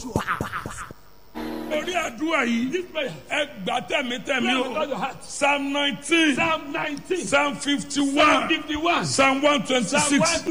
Orí àdúrà yìí, ẹ gbà tẹ̀mítẹ̀mí o. Psalm 19, Psalm 19, Psalm 51, Psalm 51, Psalm 126.